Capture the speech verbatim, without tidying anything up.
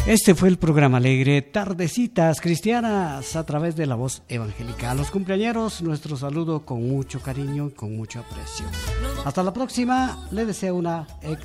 Este fue el programa alegre Tardecitas Cristianas a través de la voz evangélica. A los cumpleañeros, nuestro saludo con mucho cariño y con mucho aprecio. Hasta la próxima, le deseo una excelente